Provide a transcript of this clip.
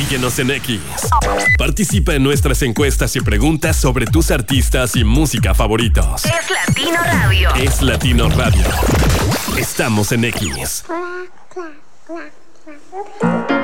Síguenos en X. Participa en nuestras encuestas y preguntas sobre tus artistas y música favoritos. Es Latino Radio. Es Latino Radio. Estamos en X.